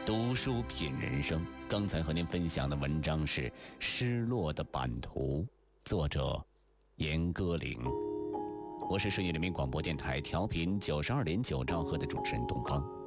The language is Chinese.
读书品人生。刚才和您分享的文章是《失落的版图》，作者严歌苓。我是顺义人民广播电台调频92.9兆赫的主持人东方。